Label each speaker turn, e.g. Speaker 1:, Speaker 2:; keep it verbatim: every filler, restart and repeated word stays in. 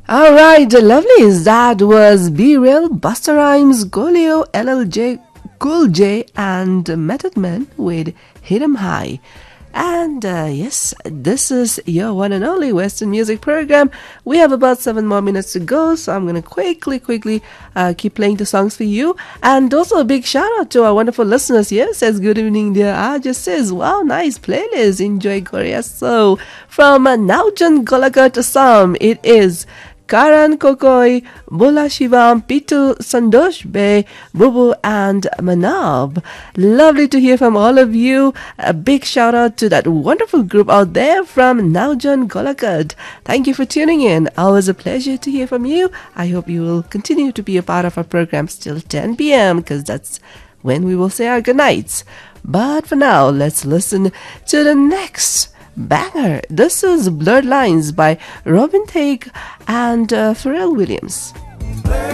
Speaker 1: Alright, lovely. That was Be Real, Busta Rhymes, Golio, L L J, Cool J, and Method Man with Hit 'em High. And uh, yes, this is your one and only Western music program. We have about seven more minutes to go, so I'm going to quickly, quickly uh, keep playing the songs for you. And also a big shout out to our wonderful listeners here. Says, good evening, dear. Ah, just says, wow, nice playlist. Enjoy Korea. So, from uh, Naujan Golagat Assam, it is Karan Kokoi, Bola Shivam, Pitu Sandosh Bey, Bubu, and Manav. Lovely to hear from all of you. A big shout out to that wonderful group out there from Naujan Golagad. Thank you for tuning in. Always a pleasure to hear from you. I hope you will continue to be a part of our program till ten p.m. because that's when we will say our goodnights. But for now, let's listen to the next banger. This is Blurred Lines by Robin Thicke and uh, Pharrell Williams.